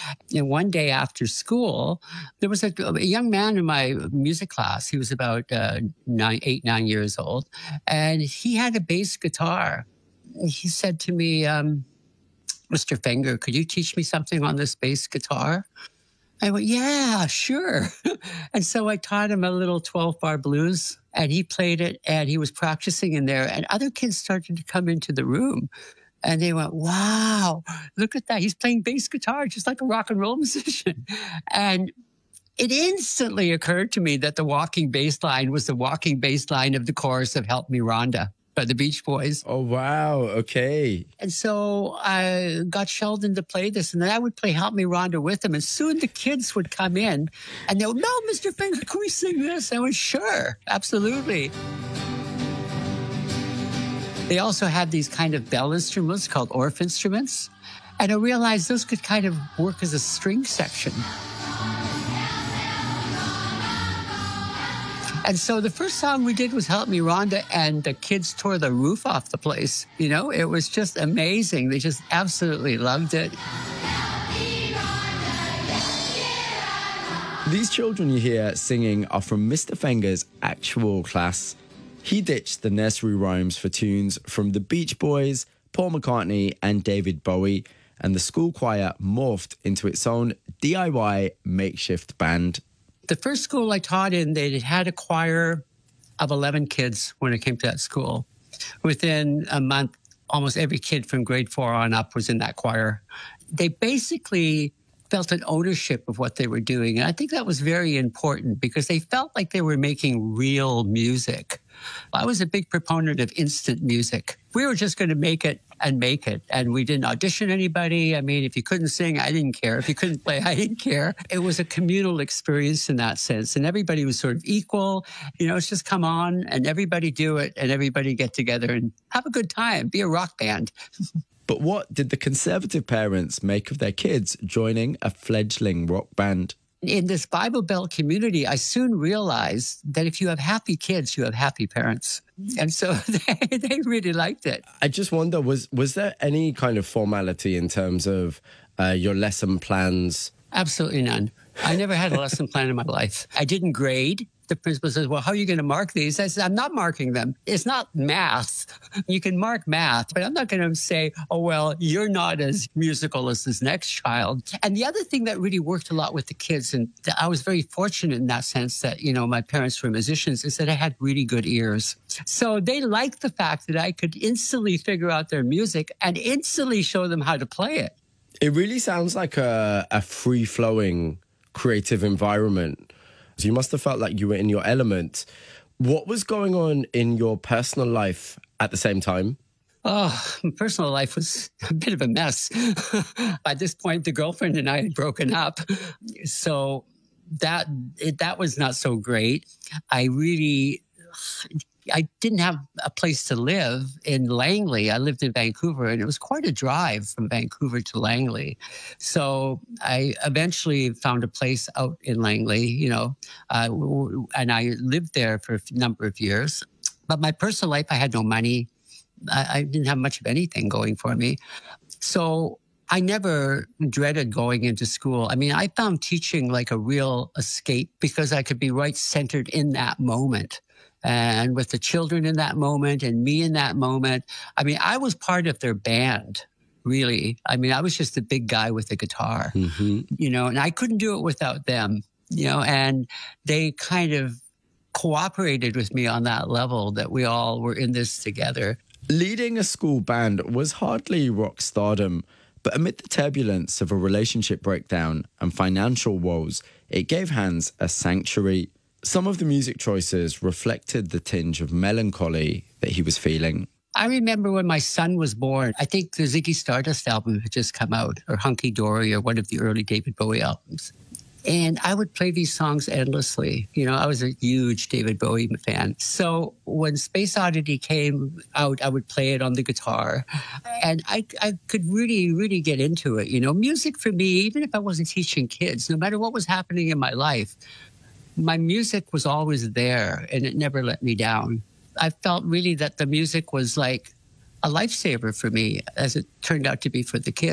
And one day after school, there was a young man in my music class. He was about 9 years old, and he had a bass guitar. He said to me, Mr. Finger, could you teach me something on this bass guitar? I went, yeah, sure. And so I taught him a little 12-bar blues, and he played it, and he was practicing in there, and other kids started to come into the room. And they went, wow, look at that. He's playing bass guitar just like a rock and roll musician. And it instantly occurred to me that the walking bass line was the walking bass line of the chorus of Help Me Rhonda by the Beach Boys. Oh, wow. Okay. And so I got Sheldon to play this, and then I would play Help Me Rhonda with him. And soon the kids would come in and they would, no, Mr. Finger, can we sing this? I went, sure, absolutely. They also had these kind of bell instruments called Orff instruments. And I realized those could kind of work as a string section. And so the first song we did was Help Me Rhonda, and the kids tore the roof off the place. You know, it was just amazing. They just absolutely loved it. These children you hear singing are from Mr. Finger's actual class. He ditched the nursery rhymes for tunes from the Beach Boys, Paul McCartney and David Bowie, and the school choir morphed into its own DIY makeshift band. The first school I taught in, they had a choir of 11 kids when I came to that school. Within a month, almost every kid from grade 4 on up was in that choir. They basically felt an ownership of what they were doing. And I think that was very important because they felt like they were making real music. I was a big proponent of instant music. We were just going to make it. And we didn't audition anybody. I mean, if you couldn't sing, I didn't care. If you couldn't play, I didn't care. It was a communal experience in that sense. And everybody was sort of equal. You know, it's just come on and everybody do it and everybody get together and have a good time. Be a rock band. But what did the conservative parents make of their kids joining a fledgling rock band? In this Bible Belt community, I soon realized that if you have happy kids, you have happy parents. And so they really liked it. I just wonder, was there any kind of formality in terms of your lesson plans? Absolutely none. I never had a lesson plan in my life. I didn't grade. The principal says, well, how are you going to mark these? I said, I'm not marking them. It's not math. You can mark math, but I'm not going to say, oh, well, you're not as musical as this next child. And the other thing that really worked a lot with the kids, and I was very fortunate in that sense that, you know, my parents were musicians, is that I had really good ears. So they liked the fact that I could instantly figure out their music and instantly show them how to play it. It really sounds like a free-flowing creative environment. So you must have felt like you were in your element. What was going on in your personal life at the same time? Oh, my personal life was a bit of a mess. By this point, the girlfriend and I had broken up. So that was not so great. I didn't have a place to live in Langley. I lived in Vancouver, and it was quite a drive from Vancouver to Langley. So I eventually found a place out in Langley, you know, and I lived there for a number of years. But my personal life, I had no money. I didn't have much of anything going for me. So I never dreaded going into school. I mean, I found teaching like a real escape because I could be right centered in that moment. And with the children in that moment and me in that moment, I mean, I was part of their band, really. I mean, I was just the big guy with the guitar, you know, and I couldn't do it without them, you know, and they kind of cooperated with me on that level that we all were in this together. Leading a school band was hardly rock stardom, but amid the turbulence of a relationship breakdown and financial woes, it gave Hans a sanctuary. Some of the music choices reflected the tinge of melancholy that he was feeling. I remember when my son was born, I think the Ziggy Stardust album had just come out, or Hunky Dory, or one of the early David Bowie albums. And I would play these songs endlessly. You know, I was a huge David Bowie fan. So when Space Oddity came out, I would play it on the guitar. And I could really, really get into it. You know, music for me, even if I wasn't teaching kids, no matter what was happening in my life, my music was always there and it never let me down. I felt really that the music was like a lifesaver for me, as it turned out to be for the kids.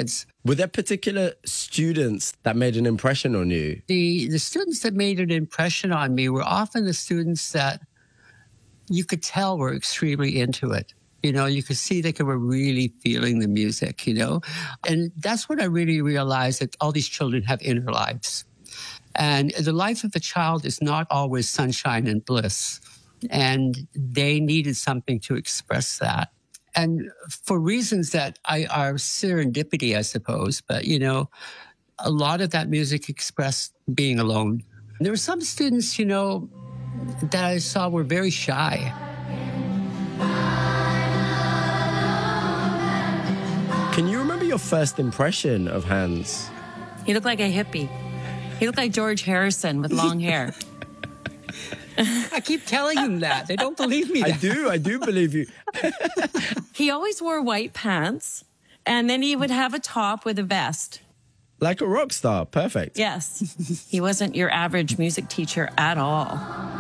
Were there particular students that made an impression on you? The students that made an impression on me were often the students that you could tell were extremely into it. You know, you could see they were really feeling the music, you know. And that's when I really realized that all these children have inner lives. And the life of a child is not always sunshine and bliss. And they needed something to express that. And for reasons that are serendipity, I suppose, but, you know, a lot of that music expressed being alone. There were some students, you know, that I saw were very shy. Can you remember your first impression of Hans? He looked like a hippie. He looked like George Harrison with long hair. I keep telling them that. They don't believe me. I do believe you. He always wore white pants, and then he would have a top with a vest. Like a rock star. Perfect. Yes. He wasn't your average music teacher at all.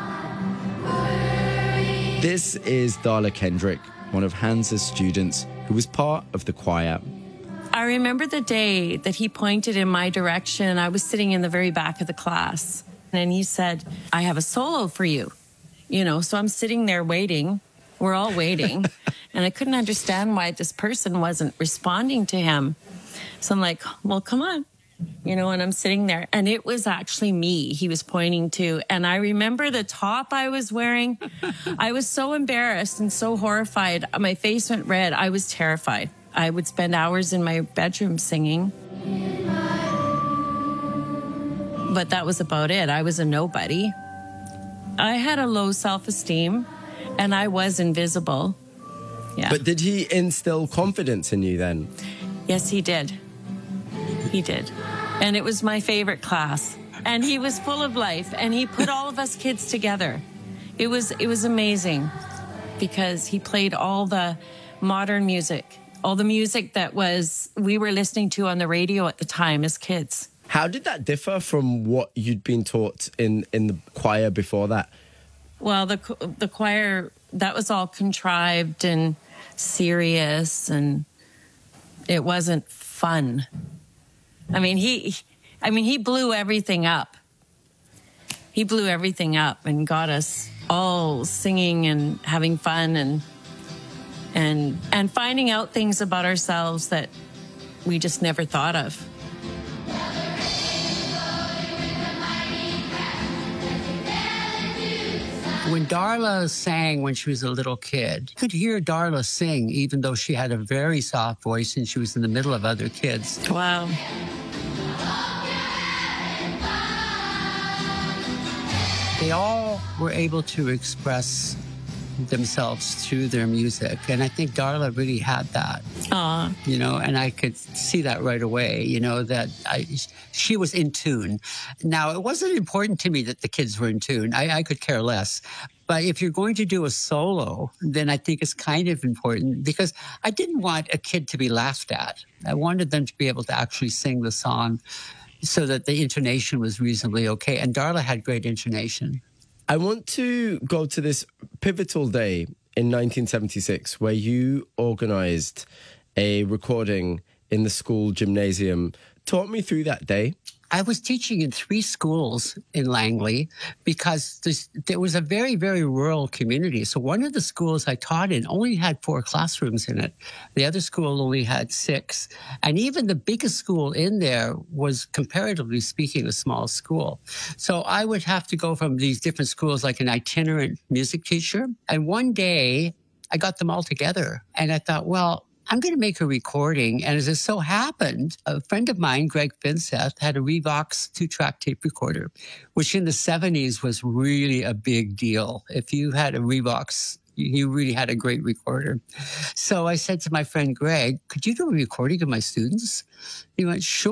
This is Darla Kendrick, one of Hans's students who was part of the choir. I remember the day that he pointed in my direction. I was sitting in the very back of the class, and he said, "I have a solo for you." You know, so I'm sitting there waiting. We're all waiting. And I couldn't understand why this person wasn't responding to him. So I'm like, well, come on. You know, and I'm sitting there. And it was actually me he was pointing to. And I remember the top I was wearing. I was so embarrassed and so horrified. My face went red. I was terrified. I would spend hours in my bedroom singing. But that was about it. I was a nobody. I had a low self-esteem, and I was invisible. Yeah. But did he instill confidence in you then? Yes, he did. He did. And it was my favorite class. And he was full of life, and he put all of us kids together. It was amazing because he played all the modern music, all the music that we were listening to on the radio at the time as kids. How did that differ from what you'd been taught in the choir before that? Well, the choir, that was all contrived and serious, and it wasn't fun. I mean, he blew everything up. He blew everything up and got us all singing and having fun and finding out things about ourselves that we just never thought of. When Darla sang when she was a little kid, you could hear Darla sing even though she had a very soft voice and she was in the middle of other kids. Wow. They all were able to express themselves through their music. And I think Darla really had that. Aww. You know, and I could see that right away, you know, that she was in tune. Now, it wasn't important to me that the kids were in tune. I could care less. But if you're going to do a solo, then I think it's kind of important because I didn't want a kid to be laughed at. I wanted them to be able to actually sing the song so that the intonation was reasonably okay. And Darla had great intonation. I want to go to this pivotal day in 1976 where you organised a recording in the school gymnasium. Talk me through that day. I was teaching in 3 schools in Langley because there was a very, very rural community. So one of the schools I taught in only had 4 classrooms in it. The other school only had 6. And even the biggest school in there was, comparatively speaking, a small school. So I would have to go from these different schools like an itinerant music teacher. And one day I got them all together and I thought, well, I'm going to make a recording. And as it so happened, a friend of mine, Greg Finseth, had a Revox 2-track tape recorder, which in the 70s was really a big deal. If you had a Revox, you really had a great recorder. So I said to my friend Greg, could you do a recording of my students? He went, sure.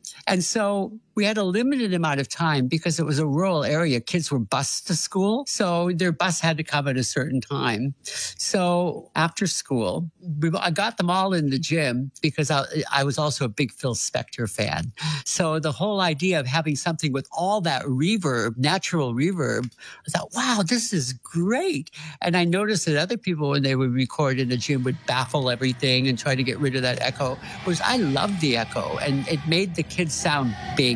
And so we had a limited amount of time because it was a rural area. Kids were bused to school. So their bus had to come at a certain time. So after school, I got them all in the gym because I was also a big Phil Spector fan. So the whole idea of having something with all that reverb, natural reverb, I thought, wow, this is great. And I noticed that other people, when they would record in the gym, would baffle everything and try to get rid of that echo. Whereas I loved the echo, and it made the kids sound big.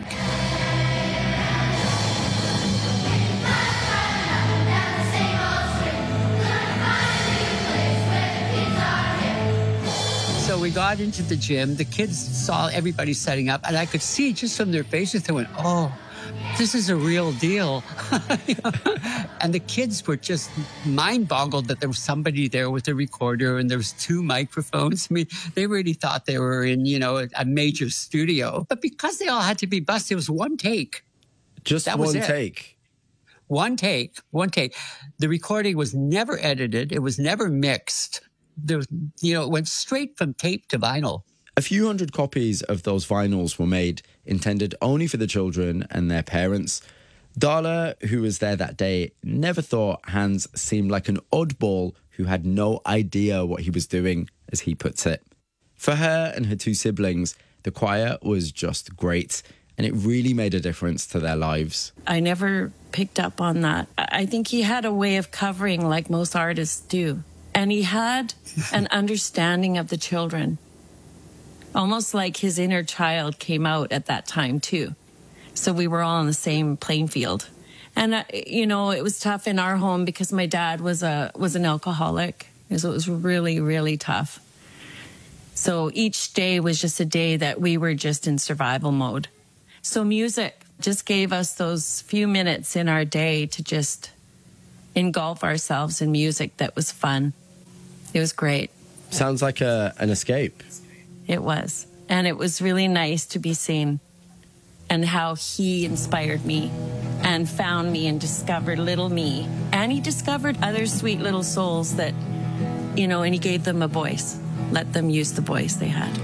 So we got into the gym. The kids saw everybody setting up, and I could see just from their faces, they went, oh, this is a real deal. And the kids were just mind-boggled that there was somebody there with a recorder and there was 2 microphones. I mean, they really thought they were in, a major studio. But because they all had to be bussed, it was one take. Just that one take? One take. The recording was never edited. It was never mixed. There was, it went straight from tape to vinyl. A few hundred copies of those vinyls were made, intended only for the children and their parents. Darla, who was there that day, never thought Hans seemed like an oddball who had no idea what he was doing, as he puts it. For her and her 2 siblings, the choir was just great, and it really made a difference to their lives. I never picked up on that. I think he had a way of covering like most artists do. And he had an understanding of the children. Almost like his inner child came out at that time, too. So we were all on the same playing field. And, it was tough in our home because my dad was an alcoholic. So it was really, really tough. So each day was just a day that we were just in survival mode. So music just gave us those few minutes in our day to just engulf ourselves in music that was fun. It was great. Sounds like an escape. It was. And it was really nice to be seen, and how he inspired me and found me and discovered little me. And he discovered other sweet little souls that, and he gave them a voice. Let them use the voice they had.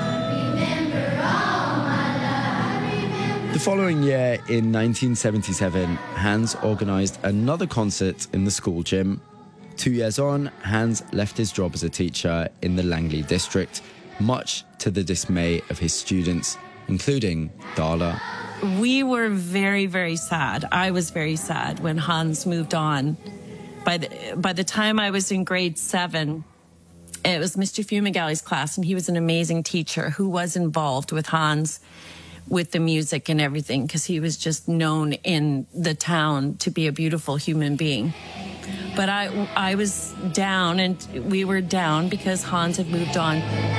The following year, in 1977, Hans organised another concert in the school gym. 2 years on, Hans left his job as a teacher in the Langley district, much to the dismay of his students, including Darla. We were very, very sad. I was very sad when Hans moved on. By the time I was in grade 7, it was Mr. Fumagalli's class, and he was an amazing teacher who was involved with Hans, with the music and everything, because he was just known in the town to be a beautiful human being. But I was down, and we were down because Hans had moved on.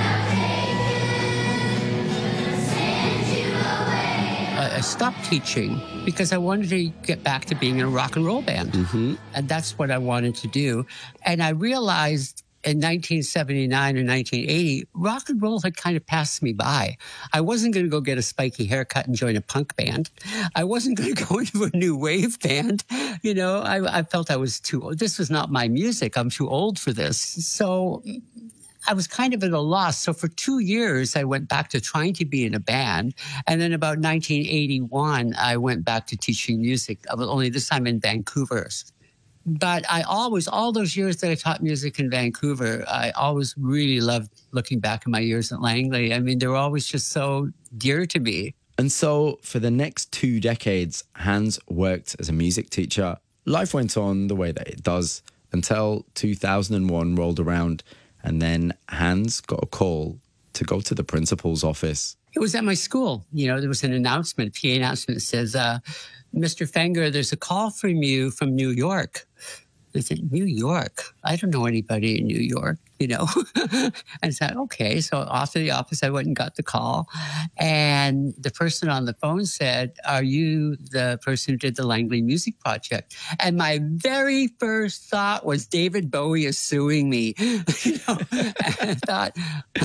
I stopped teaching because I wanted to get back to being in a rock and roll band. Mm-hmm. And that's what I wanted to do. And I realized in 1979 or 1980, rock and roll had kind of passed me by. I wasn't going to go get a spiky haircut and join a punk band. I wasn't going to go into a new wave band. I felt I was too old. This was not my music. I'm too old for this. So I was kind of at a loss. So for 2 years, I went back to trying to be in a band. And then about 1981, I went back to teaching music, only this time in Vancouver. But all those years that I taught music in Vancouver, I always really loved looking back at my years at Langley. I mean, they were always just so dear to me. And so for the next 2 decades, Hans worked as a music teacher. Life went on the way that it does until 2001 rolled around. And then Hans got a call to go to the principal's office. It was at my school. There was an announcement, a PA announcment that says, Mr. Fenger, there's a call from you from New York. I said, New York? I don't know anybody in New York, And I said, okay. So off to the office, I went and got the call. And the person on the phone said, are you the person who did the Langley Music Project? And my very first thought was, David Bowie is suing me. And I thought,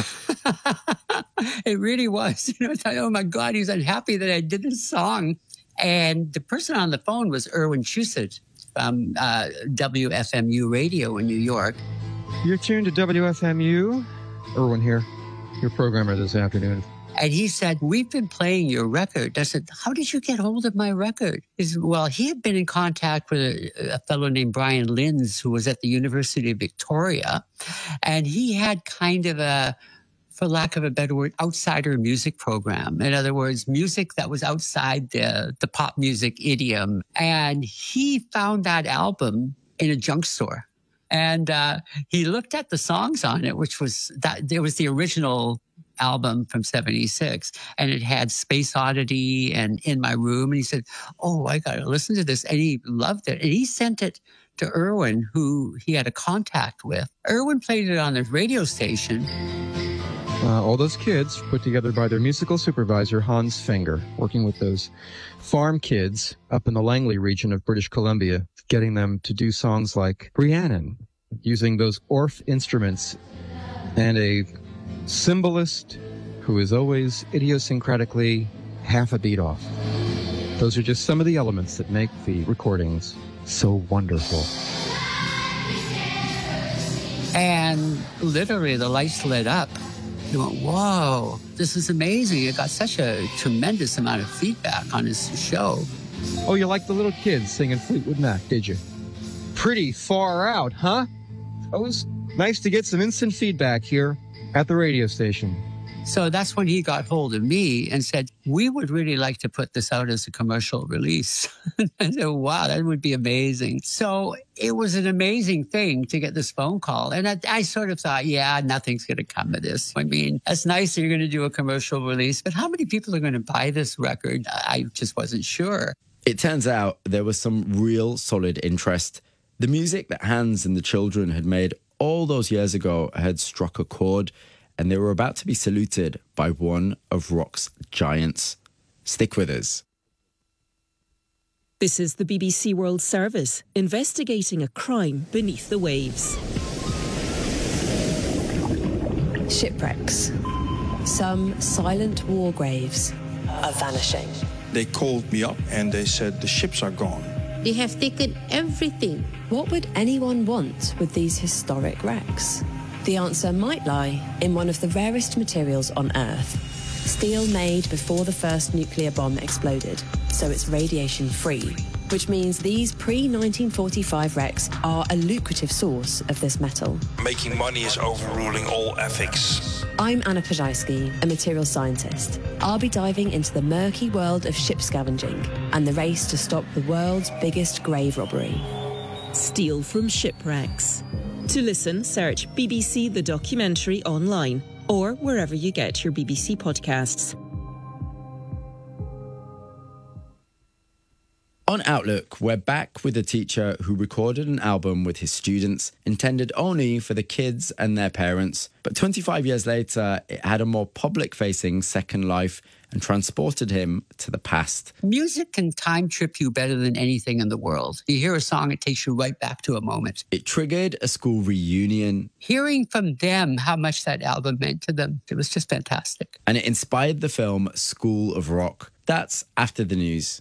it really was. I thought, oh my God, he's unhappy that I did this song. And the person on the phone was Erwin Chusett from WFMU Radio in New York. You're tuned to WFMU. Erwin here, your programmer this afternoon. And he said, we've been playing your record. I said, how did you get hold of my record? He said, well, he had been in contact with a fellow named Brian Linz, who was at the University of Victoria. And he had kind of a, for lack of a better word, outsider music program. In other words, music that was outside the pop music idiom. And he found that album in a junk store. And he looked at the songs on it, which was that there was the original album from 76, and it had Space Oddity and In My Room. And he said, oh, I got to listen to this. And he loved it. And he sent it to Irwin, who he had a contact with. Irwin played it on the radio station. All those kids put together by their musical supervisor, Hans Fenger, working with those farm kids up in the Langley region of British Columbia, getting them to do songs like Rhiannon, using those Orff instruments, and a cymbalist who is always idiosyncratically half a beat off. Those are just some of the elements that make the recordings so wonderful. And literally the lights lit up. You went, whoa, this is amazing. It got such a tremendous amount of feedback on his show. Oh, you like the little kids singing Fleetwood Mac, did you? Pretty far out, huh? It was nice to get some instant feedback here at the radio station. So that's when he got hold of me and said, we would really like to put this out as a commercial release. I said, wow, that would be amazing. So it was an amazing thing to get this phone call. And I sort of thought, yeah, nothing's going to come of this. I mean, that's nice that you're going to do a commercial release, but how many people are going to buy this record? I just wasn't sure. It turns out there was some real solid interest. The music that Hans and the children had made all those years ago had struck a chord, and they were about to be saluted by one of rock's giants. Stick with us. This is the BBC World Service, investigating a crime beneath the waves. Shipwrecks. Some silent war graves are vanishing. They called me up and they said the ships are gone. They have taken everything. What would anyone want with these historic wrecks? The answer might lie in one of the rarest materials on Earth. Steel made before the first nuclear bomb exploded, so it's radiation-free, which means these pre-1945 wrecks are a lucrative source of this metal. Making money is overruling all ethics. I'm Anna Pajajski, a materials scientist. I'll be diving into the murky world of ship scavenging and the race to stop the world's biggest grave robbery. Steel from shipwrecks. To listen, search BBC The Documentary online or wherever you get your BBC podcasts. On Outlook, we're back with a teacher who recorded an album with his students intended only for the kids and their parents. But 25 years later, it had a more public-facing second life and transported him to the past. Music can time trip you better than anything in the world. You hear a song, it takes you right back to a moment. It triggered a school reunion. Hearing from them how much that album meant to them, it was just fantastic. And it inspired the film School of Rock. That's after the news.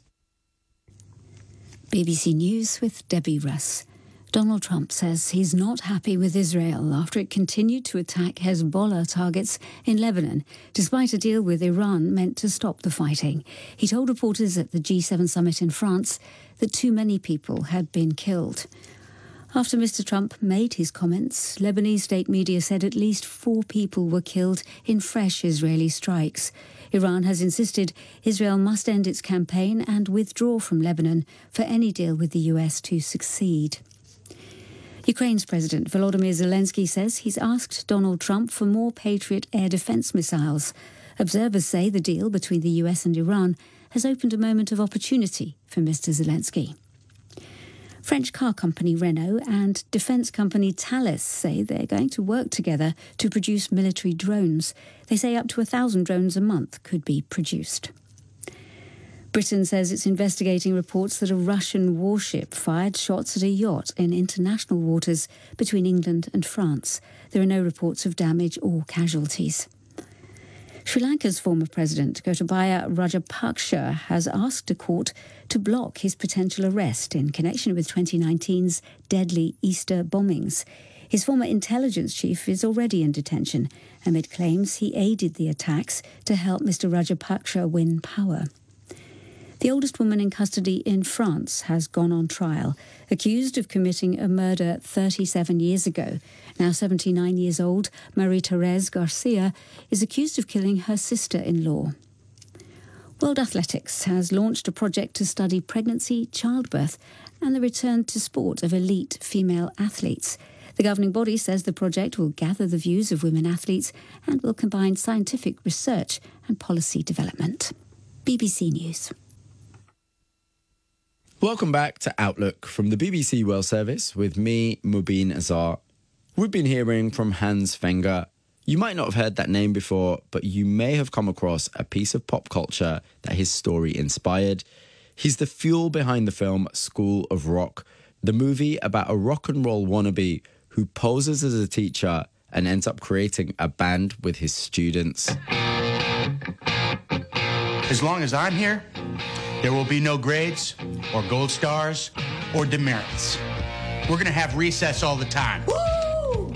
BBC News with Debbie Russ. Donald Trump says he's not happy with Israel after it continued to attack Hezbollah targets in Lebanon, despite a deal with Iran meant to stop the fighting. He told reporters at the G7 summit in France that too many people had been killed. After Mr. Trump made his comments, Lebanese state media said at least 4 people were killed in fresh Israeli strikes. Iran has insisted Israel must end its campaign and withdraw from Lebanon for any deal with the US to succeed. Ukraine's President Volodymyr Zelensky says he's asked Donald Trump for more Patriot air defense missiles. Observers say the deal between the US and Iran has opened a moment of opportunity for Mr. Zelensky. French car company Renault and defence company Thales say they're going to work together to produce military drones. They say up to 1,000 drones a month could be produced. Britain says it's investigating reports that a Russian warship fired shots at a yacht in international waters between England and France. There are no reports of damage or casualties. Sri Lanka's former president, Gotabaya Rajapaksa, has asked a court to block his potential arrest in connection with 2019's deadly Easter bombings. His former intelligence chief is already in detention amid claims he aided the attacks to help Mr. Rajapaksa win power. The oldest woman in custody in France has gone on trial, accused of committing a murder 37 years ago. Now 79 years old, Marie-Thérèse Garcia is accused of killing her sister-in-law. World Athletics has launched a project to study pregnancy, childbirth, and the return to sport of elite female athletes. The governing body says the project will gather the views of women athletes and will combine scientific research and policy development. BBC News. Welcome back to Outlook from the BBC World Service with me, Mubin Azar. We've been hearing from Hans Wenger. You might not have heard that name before, but you may have come across a piece of pop culture that his story inspired. He's the fuel behind the film School of Rock, the movie about a rock and roll wannabe who poses as a teacher and ends up creating a band with his students. As long as I'm here, there will be no grades or gold stars or demerits. We're going to have recess all the time. Woo!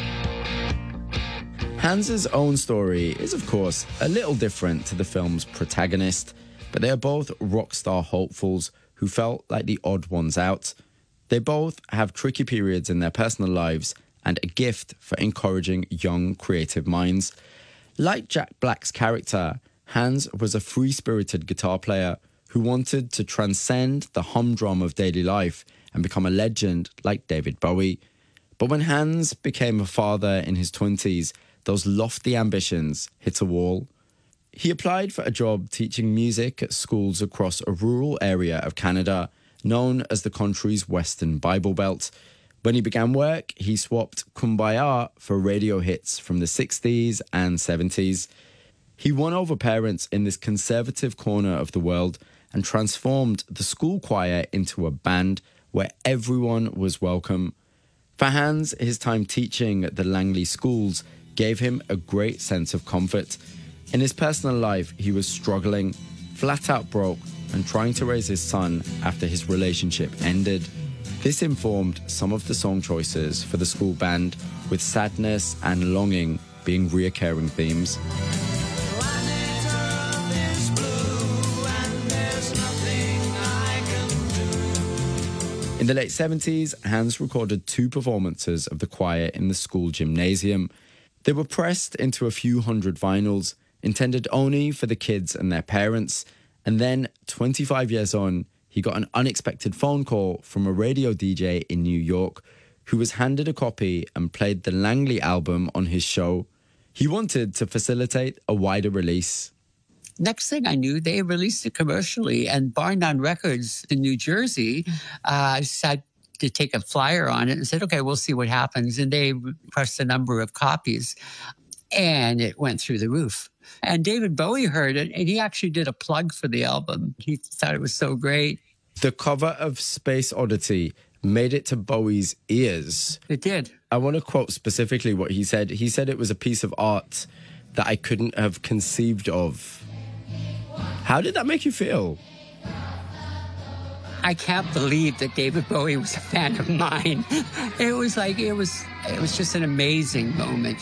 Hans's own story is, of course, a little different to the film's protagonist, but they are both rock star hopefuls who felt like the odd ones out. They both have tricky periods in their personal lives and a gift for encouraging young, creative minds. Like Jack Black's character, Hans was a free-spirited guitar player who wanted to transcend the humdrum of daily life and become a legend like David Bowie. But when Hans became a father in his 20s, those lofty ambitions hit a wall. He applied for a job teaching music at schools across a rural area of Canada, known as the country's Western Bible Belt. When he began work, he swapped Kumbaya for radio hits from the 60s and 70s. He won over parents in this conservative corner of the world and transformed the school choir into a band where everyone was welcome. For Hans, his time teaching at the Langley schools gave him a great sense of comfort. In his personal life, he was struggling, flat out broke, and trying to raise his son after his relationship ended. This informed some of the song choices for the school band, with sadness and longing being reoccurring themes. In the late 70s, Hans recorded 2 performances of the choir in the school gymnasium. They were pressed into a few hundred vinyls, intended only for the kids and their parents. And then, 25 years on, he got an unexpected phone call from a radio DJ in New York who was handed a copy and played the Langley album on his show. He wanted to facilitate a wider release. Next thing I knew, they released it commercially, and Barn Down Records in New Jersey decided to take a flyer on it and said, okay, we'll see what happens. And they pressed a number of copies, and it went through the roof. And David Bowie heard it, and he actually did a plug for the album. He thought it was so great. The cover of Space Oddity made it to Bowie's ears. It did. I want to quote specifically what he said. He said it was a piece of art that I couldn't have conceived of. How did that make you feel? I can't believe that David Bowie was a fan of mine. It was just an amazing moment.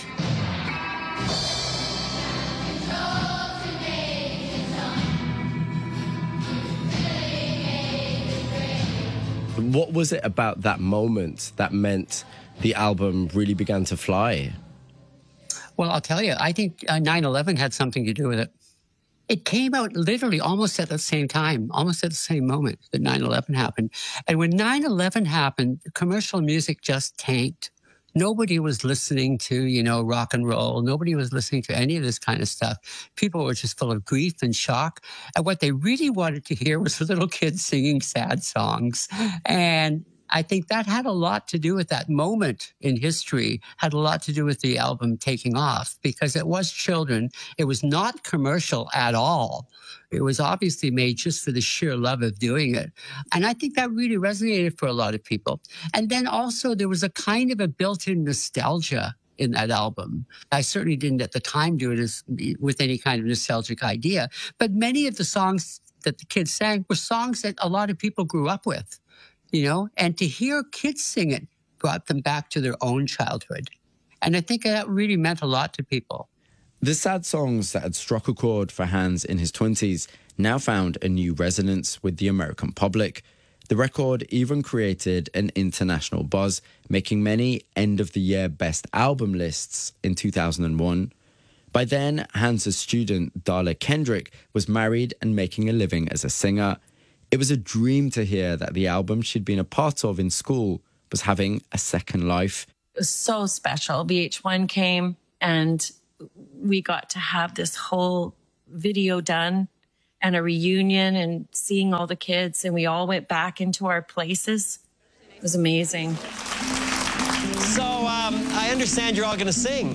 What was it about that moment that meant the album really began to fly? Well, I'll tell you, I think 9/11 had something to do with it. It came out literally almost at the same time, almost at the same moment that 9/11 happened. And when 9/11 happened, commercial music just tanked. Nobody was listening to, rock and roll. Nobody was listening to any of this kind of stuff. People were just full of grief and shock. And what they really wanted to hear was little kids singing sad songs. And I think that had a lot to do with that moment in history, had a lot to do with the album taking off, because it was children. It was not commercial at all. It was obviously made just for the sheer love of doing it. And I think that really resonated for a lot of people. And then also there was a kind of a built-in nostalgia in that album. I certainly didn't at the time do it with any kind of nostalgic idea, but many of the songs that the kids sang were songs that a lot of people grew up with. And to hear kids sing it brought them back to their own childhood. And I think that really meant a lot to people. The sad songs that had struck a chord for Hans in his 20s now found a new resonance with the American public. The record even created an international buzz, making many end-of-the-year best album lists in 2001. By then, Hans's student, Darla Kendrick, was married and making a living as a singer. It was a dream to hear that the album she'd been a part of in school was having a second life. It was so special. VH1 came and we got to have this whole video done and a reunion and seeing all the kids, and we all went back into our places. It was amazing. So I understand you're all going to sing.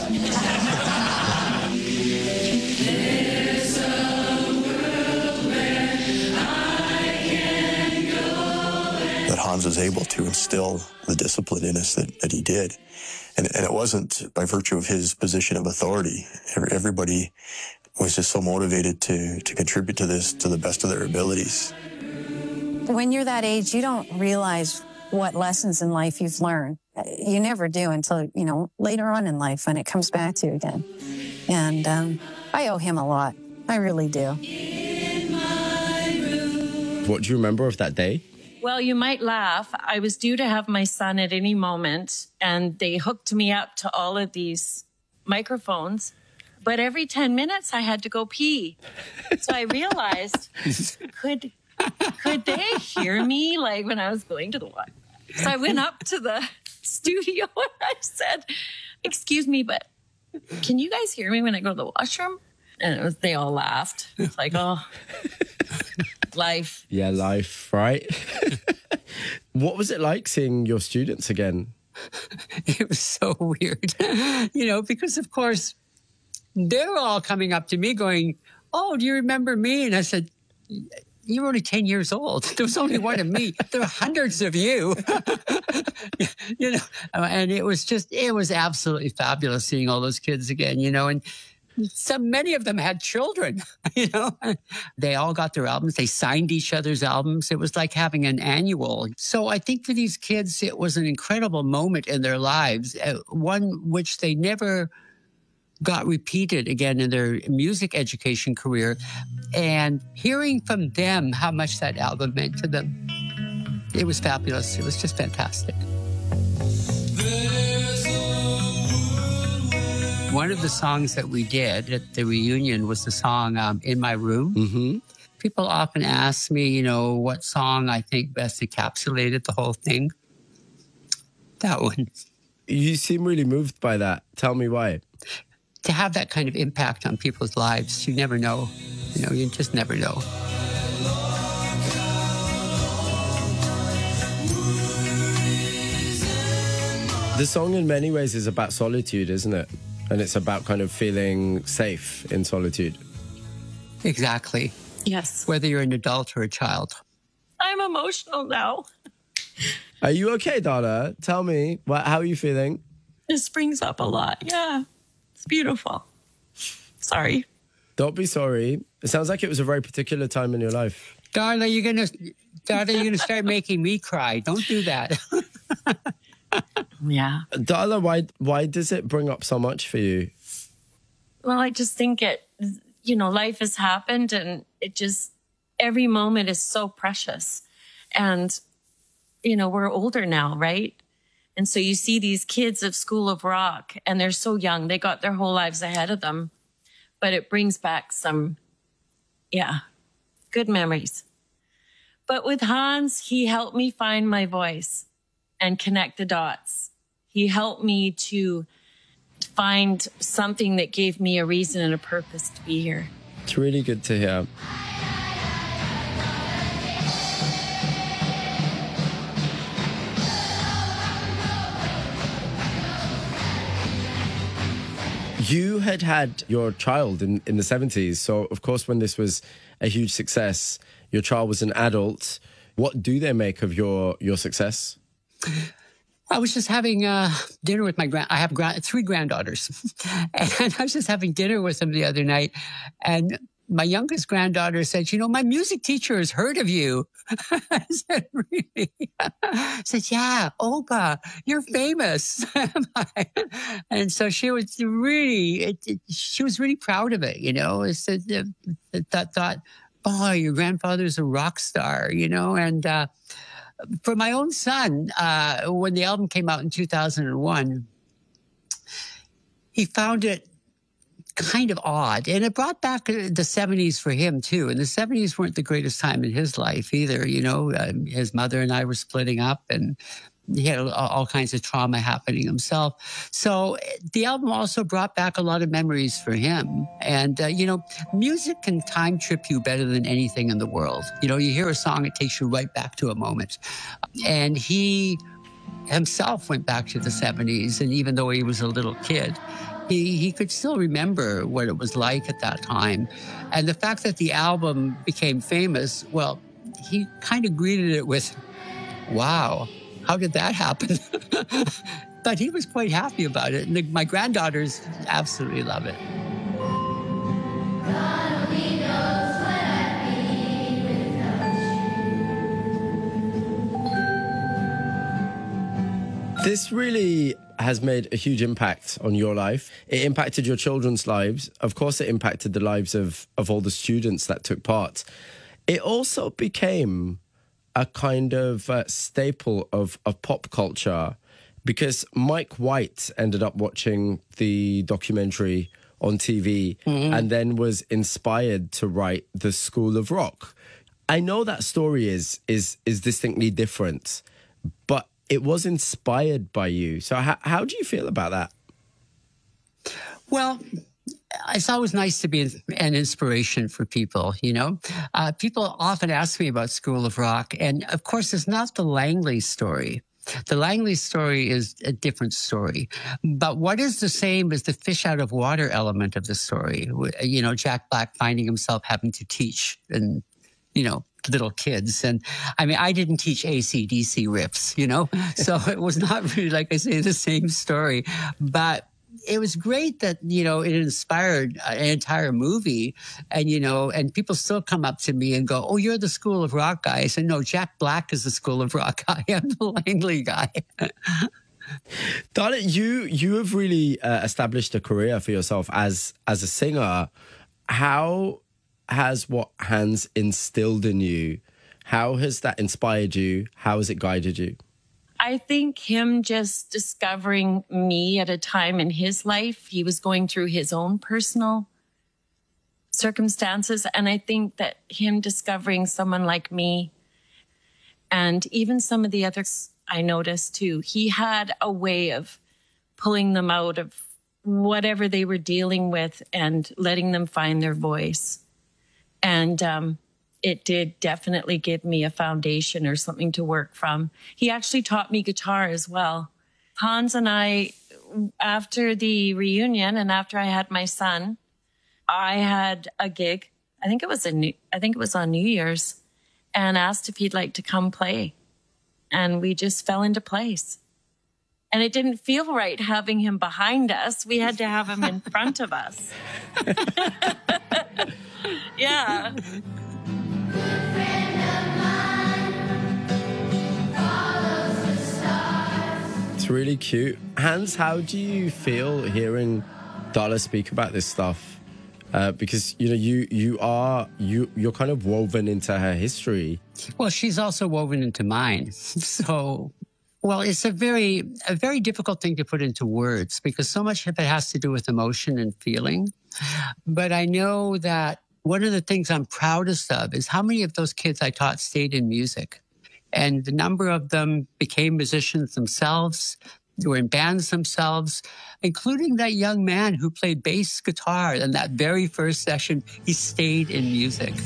That Hans was able to instill the discipline in us that he did. And it wasn't by virtue of his position of authority. Everybody was just so motivated to contribute to this to the best of their abilities. When you're that age, you don't realize what lessons in life you've learned. You never do until, later on in life when it comes back to you again. And I owe him a lot. I really do. What do you remember of that day? Well, you might laugh. I was due to have my son at any moment, and they hooked me up to all of these microphones. But every 10 minutes, I had to go pee. So I realized, could they hear me, like, when I was going to the washroom? So I went up to the studio and I said, excuse me, but can you guys hear me when I go to the washroom? And they all laughed. It's like, oh, life. Yeah, life, right? What was it like seeing your students again? It was so weird, because, of course, they were all coming up to me going, oh, do you remember me? And I said, you're only 10 years old. There was only one of me. There are hundreds of you. And it was absolutely fabulous seeing all those kids again, and many of them had children, They all got their albums. They signed each other's albums. It was like having an annual. So I think for these kids, it was an incredible moment in their lives, one which they never got repeated again in their music education career. And hearing from them how much that album meant to them, it was fabulous. It was just fantastic. One of the songs that we did at the reunion was the song In My Room. Mm-hmm. People often ask me, what song I think best encapsulated the whole thing. That one. You seem really moved by that. Tell me why. To have that kind of impact on people's lives, you never know. You just never know. The song in many ways is about solitude, isn't it? And it's about kind of feeling safe in solitude. Exactly. Yes. Whether you're an adult or a child. I'm emotional now. Are you okay, Darla? Tell me, how are you feeling? This brings up a lot. Yeah. It's beautiful. Sorry. Don't be sorry. It sounds like it was a very particular time in your life. Darla, you're gonna start making me cry. Don't do that. Yeah. Darla, why does it bring up so much for you? Well, I just think life has happened and every moment is so precious. And, we're older now, right? And so you see these kids of School of Rock and they're so young. They got their whole lives ahead of them. But it brings back some, good memories. But with Hans, he helped me find my voice and connect the dots. He helped me to find something that gave me a reason and a purpose to be here. It's really good to hear. You had your child in the 70s. So, of course, when this was a huge success, your child was an adult. What do they make of your success? I was just having dinner with I have 3 granddaughters. And I was just having dinner with them the other night. And my youngest granddaughter said, you know, my music teacher has heard of you. I said, really? I said, yeah, Opa, you're famous. And so she was really, she was really proud of it, you know. I said, thought, oh, your grandfather's a rock star, you know. And for my own son, when the album came out in 2001, he found it kind of odd. And it brought back the 70s for him, too. And the 70s weren't the greatest time in his life either. You know, his mother and I were splitting up, and he had all kinds of trauma happening himself. So the album also brought back a lot of memories for him. And, you know, music can time trip you better than anything in the world. You know, you hear a song, it takes you right back to a moment. And he himself went back to the 70s. And even though he was a little kid, he could still remember what it was like at that time. And the fact that the album became famous, well, he kind of greeted it with, wow, how did that happen? But he was quite happy about it. And my granddaughters absolutely love it. This really has made a huge impact on your life. It impacted your children's lives. Of course, it impacted the lives of all the students that took part. It also became a kind of staple of pop culture, because Mike White ended up watching the documentary on TV and then was inspired to write The School of Rock. I know that story is distinctly different, but it was inspired by you. So how do you feel about that? Well, it's always nice to be an inspiration for people, you know. People often ask me about School of Rock, and of course, it's not the Langley story. The Langley story is a different story. But what is the same is the fish out of water element of the story. You know, Jack Black finding himself having to teach and, you know, little kids. And I mean, I didn't teach AC/DC riffs, you know, so it was not really, like I say, the same story. But it was great that, you know, it inspired an entire movie. And, you know, and people still come up to me and go, oh, you're the School of Rock guy. I said, no, Jack Black is the School of Rock guy. I'm the Langley guy. Darla, you have really established a career for yourself as a singer. How has what Hans instilled in you, how has that inspired you? How has it guided you? I think him just discovering me at a time in his life, he was going through his own personal circumstances. And I think that him discovering someone like me, and even some of the others I noticed too, he had a way of pulling them out of whatever they were dealing with and letting them find their voice. And it did definitely give me a foundation or something to work from. He actually taught me guitar as well. Hans and I, after the reunion and after I had my son, I had a gig. I think it was on New Year's, and asked if he'd like to come play. And we just fell into place. And it didn't feel right having him behind us. We had to have him in front of us. Yeah. It's really cute. Hans, how do you feel hearing Darla speak about this stuff? Because, you know, you're kind of woven into her history. Well, she's also woven into mine. So, well, it's a very difficult thing to put into words, because so much of it has to do with emotion and feeling. But I know that one of the things I'm proudest of is how many of those kids I taught stayed in music. And the number of them became musicians themselves. They were in bands themselves, including that young man who played bass guitar in that very first session. He stayed in music.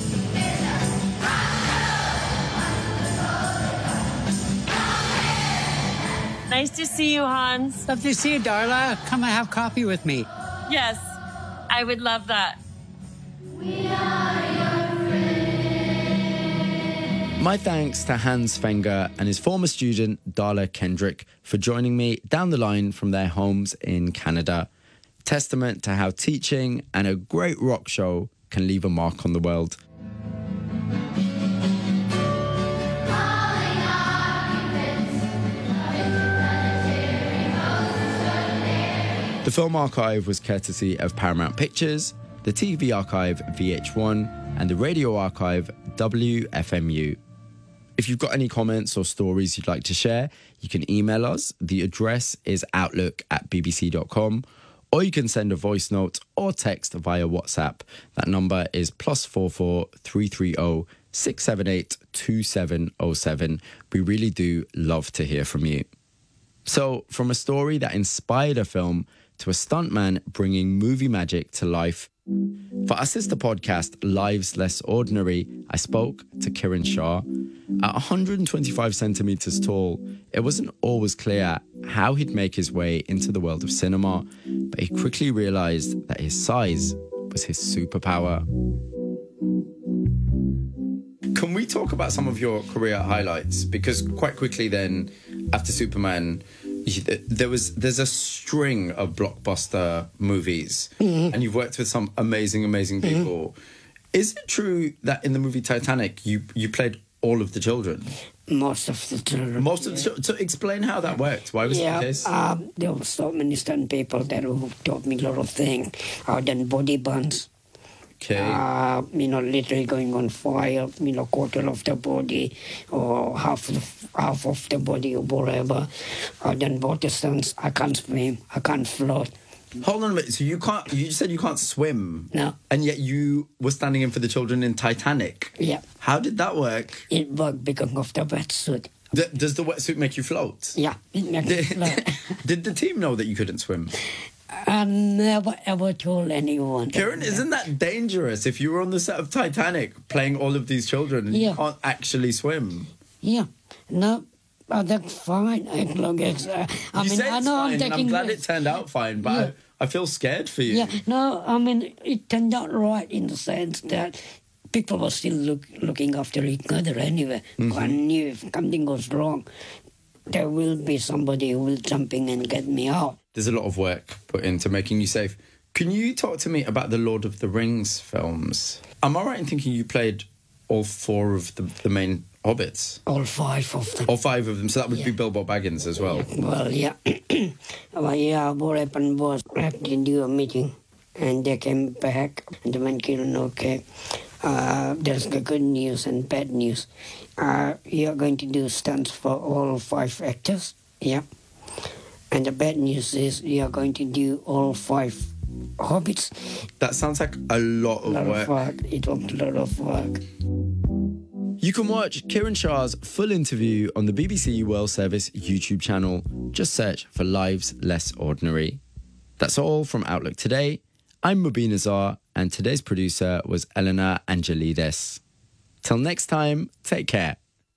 Nice to see you, Hans. Love to see you, Darla. Come and have coffee with me. Yes, I would love that. My thanks to Hans Fenger and his former student, Darla Kendrick, for joining me down the line from their homes in Canada. Testament to how teaching and a great rock show can leave a mark on the world. The Film Archive was courtesy of Paramount Pictures, the TV Archive VH1, and the Radio Archive WFMU. If you've got any comments or stories you'd like to share, you can email us. The address is outlook@bbc.com, or you can send a voice note or text via WhatsApp. That number is +44 330 678 2707. We really do love to hear from you. So, from a story that inspired a film to a stuntman bringing movie magic to life, for our sister podcast, Lives Less Ordinary, I spoke to Kiran Shah. At 125 centimetres tall, it wasn't always clear how he'd make his way into the world of cinema, but he quickly realised that his size was his superpower. Can we talk about some of your career highlights? Because quite quickly then, after Superman, there's a string of blockbuster movies, and you've worked with some amazing people. Is it true that in the movie Titanic, you played all of the children? Most of the children. Most of the children. So explain how that worked. Why was it the case? There were so many stunt people that who taught me a lot of things. I've done body burns. Okay. Literally going on fire, quarter of the body or half of the body or whatever. I've done water stunts. I can't swim. I can't float. Hold on a minute. So you said you can't swim. No. And yet you were standing in for the children in Titanic. Yeah. How did that work? It worked because of the wetsuit. Does the wetsuit make you float? Yeah, it makes me float. Did the team know that you couldn't swim? I never ever told anyone. Kiran, isn't that dangerous if you were on the set of Titanic playing all of these children and you can't actually swim? Yeah. No, that's fine. As long as, I know I'm taking I'm glad it turned out fine, but I feel scared for you. Yeah, no, it turned out right in the sense that people were still looking after each other anyway. I knew if something goes wrong, there will be somebody who will jump in and get me out. There's a lot of work put into making you safe. Can you talk to me about the Lord of the Rings films? Am I right in thinking you played all 4 of the main hobbits? All 5 of them. All 5 of them. So that would be Bilbo Baggins as well. Well, yeah. What happened was I had to do a meeting and they came back and they went, Kiran, okay, there's the good news and bad news. You're going to do stunts for all 5 actors. Yeah. And the bad news is you're going to do all 5 hobbits. That sounds like a lot of work. It was a lot of work. You can watch Kiran Shah's full interview on the BBC World Service YouTube channel. Just search for Lives Less Ordinary. That's all from Outlook today. I'm Mubin Azar, and today's producer was Eleanor Angelides. Till next time, take care.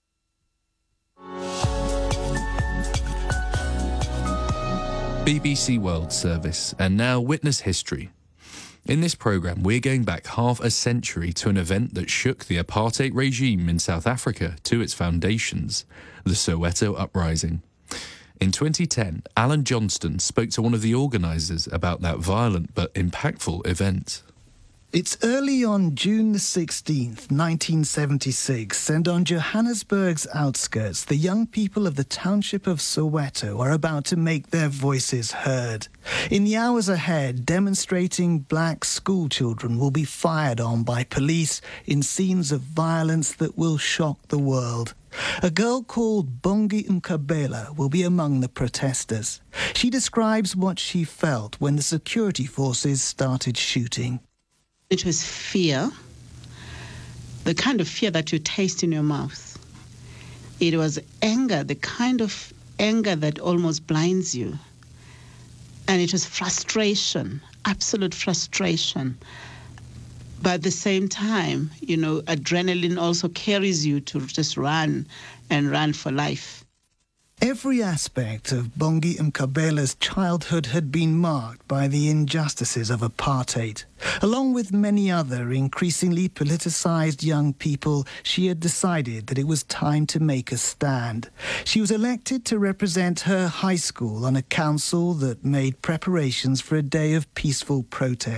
BBC World Service, and now Witness History. In this programme, we're going back half a century to an event that shook the apartheid regime in South Africa to its foundations, the Soweto Uprising. In 2010, Alan Johnston spoke to one of the organisers about that violent but impactful event. It's early on June the 16th, 1976, and on Johannesburg's outskirts, the young people of the township of Soweto are about to make their voices heard. In the hours ahead, demonstrating black school children will be fired on by police in scenes of violence that will shock the world. A girl called Bongi Mkabela will be among the protesters. She describes what she felt when the security forces started shooting. It was fear, the kind of fear that you taste in your mouth. It was anger, the kind of anger that almost blinds you. And it was frustration, absolute frustration. But at the same time, adrenaline also carries you to just run and run for life. Every aspect of Bongi Mkabela's childhood had been marked by the injustices of apartheid. Along with many other increasingly politicized young people, she had decided that it was time to make a stand. She was elected to represent her high school on a council that made preparations for a day of peaceful protest.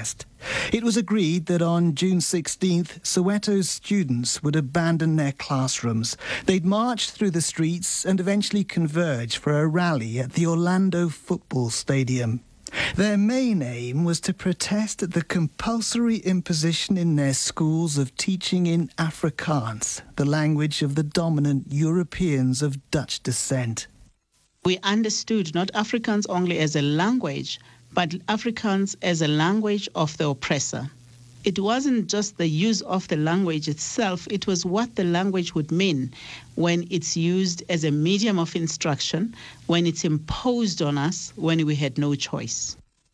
It was agreed that on June 16th, Soweto's students would abandon their classrooms. They'd march through the streets and eventually converge for a rally at the Orlando Football Stadium. Their main aim was to protest at the compulsory imposition in their schools of teaching in Afrikaans, the language of the dominant Europeans of Dutch descent. We understood not Afrikaans only as a language, but Afrikaans as a language of the oppressor. It wasn't just the use of the language itself, it was what the language would mean when it's used as a medium of instruction, when it's imposed on us, when we had no choice.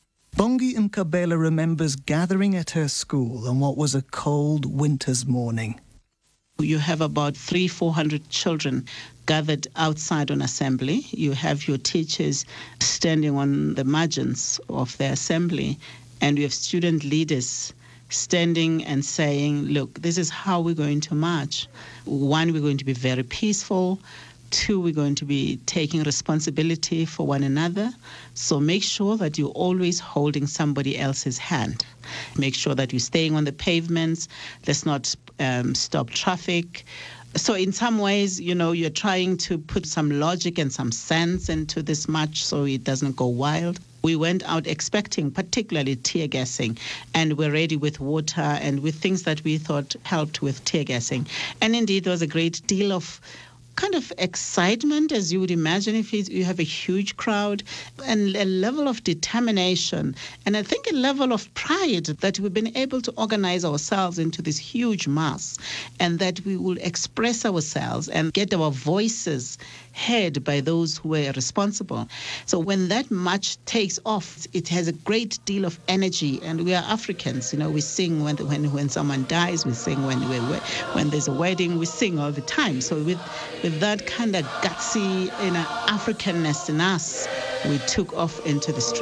Bongi Mkabela remembers gathering at her school on what was a cold winter's morning. You have about 300-400 children gathered outside on assembly. You have your teachers standing on the margins of the assembly, and you have student leaders standing and saying, look, this is how we're going to march. 1, we're going to be very peaceful. 2, we're going to be taking responsibility for one another. So make sure that you're always holding somebody else's hand. Make sure that you're staying on the pavements. Let's not stop traffic. So in some ways, you know, you're trying to put some logic and some sense into this march so it doesn't go wild. We went out expecting particularly tear gassing, and we're ready with water and with things that we thought helped with tear gassing. And indeed, there was a great deal of kind of excitement, as you would imagine if you have a huge crowd, and a level of determination, and I think a level of pride that we've been able to organize ourselves into this huge mass, and that we will express ourselves and get our voices heard by those who were responsible. So when that march takes off, it has a great deal of energy, and we are Africans, you know, we sing when someone dies, we sing when there's a wedding, we sing all the time. So with that kind of gutsy, Africanness in us, we took off into the street.